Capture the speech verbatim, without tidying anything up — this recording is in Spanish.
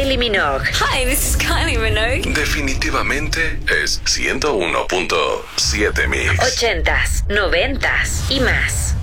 Kylie Minogue. Hi, this is Kylie Minogue. Definitivamente es ciento uno punto siete Mix. Ochentas, noventas y más.